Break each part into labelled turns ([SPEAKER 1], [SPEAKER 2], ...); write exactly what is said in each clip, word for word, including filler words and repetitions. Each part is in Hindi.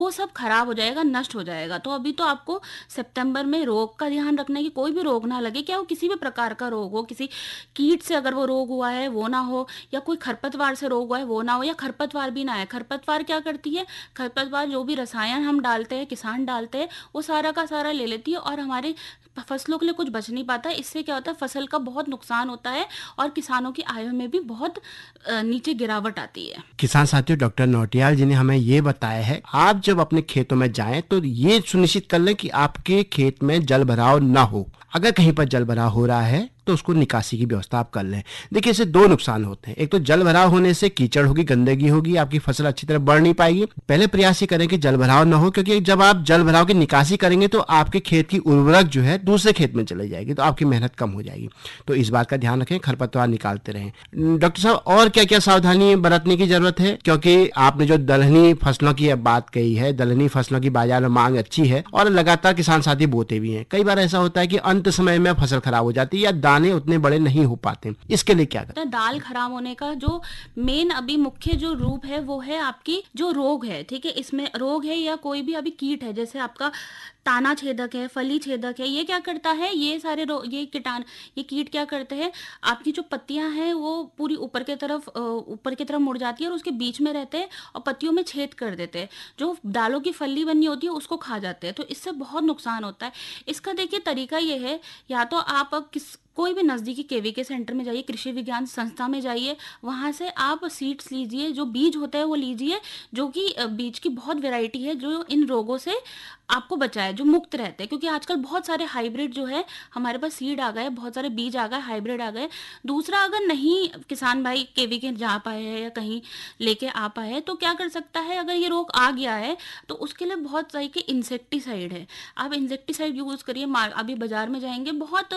[SPEAKER 1] वो सब खराब हो जाएगा, नष्ट हो जाएगा। तो अभी तो आपको सितंबर में रोग का ध्यान रखना है कि कोई भी रोग ना लगे, क्या वो किसी भी प्रकार का रोग हो, किसी कीट से अगर वो रोग हुआ है वो ना हो, या कोई खरपतवार से रोग हुआ है वो ना हो, या खरपतवार भी ना है। खरपतवार क्या करती है, खरपतवार जो भी रसायन हम डालते हैं, किसान डालते हैं, वो सारा का सारा ले लेती है और हमारे फसलों के लिए कुछ बच नहीं पाता है। इससे क्या होता है, फसल का बहुत नुकसान होता है और किसानों की आय में भी बहुत अ, नीचे गिरावट आती है।
[SPEAKER 2] किसान साथियों, डॉक्टर नौटियाल जी ने हमें ये बताया है, आप जब अपने खेतों में जाएं तो ये सुनिश्चित कर लें कि आपके खेत में जल भराव ना हो। अगर कहीं पर जल भराव हो रहा है तो उसको निकासी की व्यवस्था आप कर लें। देखिए, इससे दो नुकसान होते हैं। एक तो जल भराव होने से कीचड़ होगी, गंदगी होगी, आपकी फसल अच्छी तरह बढ़ नहीं पाएगी। पहले प्रयास ये करें कि जल भराव ना हो, क्योंकि जब आप जल भराव की निकासी करेंगे तो आपके खेत की उर्वरक जो है दूसरे खेत में चली जाएगी, तो आपकी मेहनत कम हो जाएगी। तो इस बात का ध्यान रखें, खरपतवार निकालते रहें। डॉक्टर साहब, और क्या क्या सावधानी बरतने की जरूरत है? क्योंकि आपने जो दलहनी फसलों की बात कही है, दलहनी फसलों की बाजार में मांग अच्छी है और लगातार किसान साथी बोते भी हैं। कई बार ऐसा होता है कि अंत समय में फसल खराब हो जाती है या दाने उतने बड़े नहीं हो पाते, इसके लिए क्या करें?
[SPEAKER 1] तो दाल खराब होने का जो मेन अभी मुख्य जो रूप है वो है आपकी जो रोग है, ठीक है। इसमें रोग है या कोई भी अभी कीट है, जैसे आपका ताना छेदक है, फली छेदक है, ये क्या करता है, ये सारे रो ये कीटाणु, ये कीट क्या करते हैं, आपकी जो पत्तियां हैं वो पूरी ऊपर के तरफ अ, ऊपर की तरफ मुड़ जाती है और उसके बीच में रहते हैं और पत्तियों में छेद कर देते हैं, जो दालों की फली बनी होती है उसको खा जाते हैं। तो इससे बहुत नुकसान होता है। इसका देखिए तरीका ये है, या तो आप अब किस कोई भी नज़दीकी केवीके सेंटर में जाइए, कृषि विज्ञान संस्था में जाइए, वहाँ से आप सीड्स लीजिए, जो बीज होता है वो लीजिए, जो कि अ, बीज की बहुत वैरायटी है जो इन रोगों से आपको बचाए, जो मुक्त रहते हैं। क्योंकि आजकल बहुत सारे हाइब्रिड जो है हमारे पास सीड आ गए, बहुत सारे बीज आ गए, हाइब्रिड आ गए। दूसरा, अगर नहीं किसान भाई केवीके जा पाए हैं या कहीं लेके आ पाए हैं, तो क्या कर सकता है, अगर ये रोग आ गया है तो उसके लिए बहुत सारी के इंसेक्टिसाइड है। आप इंसेक्टिसाइड यूज़ करिए। मार अभी बाजार में जाएंगे, बहुत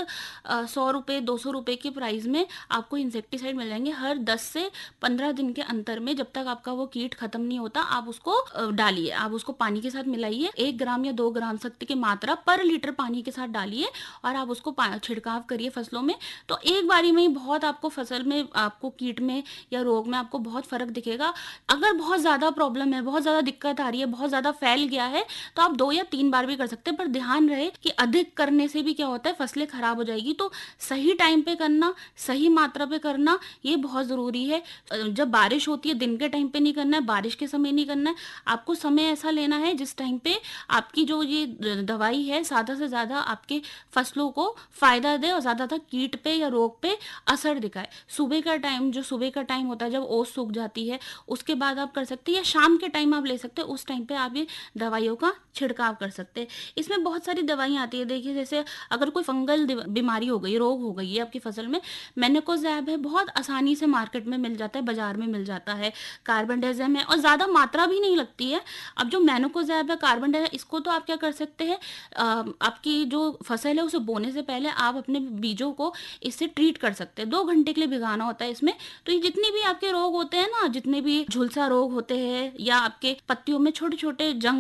[SPEAKER 1] सौ रुपये दो सौ रुपये के प्राइस में आपको इंसेक्टिसाइड मिल जाएंगे। हर दस से पंद्रह दिन के अंतर में, जब तक आपका वो कीट खत्म नहीं होता, आप उसको अ, डालिए। आप उसको पानी के साथ मिलाइए, एक ग्राम या दो ग्राम शक्ति की मात्रा पर लीटर पानी के साथ डालिए और आप उसको छिड़काव करिए फसलों में। तो एक बारी में ही बहुत आपको फसल में, आपको कीट में या रोग में आपको बहुत फर्क दिखेगा। अगर बहुत ज्यादा प्रॉब्लम है, बहुत ज्यादा दिक्कत आ रही है, बहुत ज्यादा फैल गया है, तो आप दो या तीन बार भी कर सकते हैं। पर ध्यान रहे कि अधिक करने से भी क्या होता है, फसलें खराब हो जाएगी। तो सही टाइम पे करना, सही मात्रा पे करना, ये बहुत जरूरी है। जब बारिश होती है दिन के टाइम पे नहीं करना है, बारिश के समय नहीं करना है। आपको समय ऐसा लेना है जिस टाइम पे आपकी जो ये दवाई है ज्यादा से ज्यादा आपके फसलों को फायदा दे और ज्यादातर कीट पे या रोग पे असर दिखाए। सुबह का टाइम, जो सुबह का टाइम होता है जब ओस सूख जाती है, उसके बाद आप कर सकते हैं, या शाम के टाइम आप ले सकते हैं। उस टाइम पे आप ये दवाइयों का छिड़काव कर सकते हैं। इसमें बहुत सारी दवाइयाँ आती है। देखिए, जैसे अगर कोई फंगल बीमारी हो गई, रोग हो गई है आपकी फसल में, मैनकोजैब है, बहुत आसानी से मार्केट में मिल जाता है, बाजार में मिल जाता है। कार्बनडाजिम है और ज्यादा मात्रा भी नहीं लगती है। अब जो मैनकोजैब है, कार्बनडाजिम, इसको तो आप क्या कर सकते हैं, आपकी जो फसल है उसे बोने से पहले आप अपने बीजों को इससे ट्रीट कर सकते हैं। दो घंटे के लिए भिगाना होता है इसमें। तो ये जितने भी आपके रोग होते हैं ना, जितने भी झुलसा रोग होते हैं या आपके पत्तियों में छोटे छोटे जंग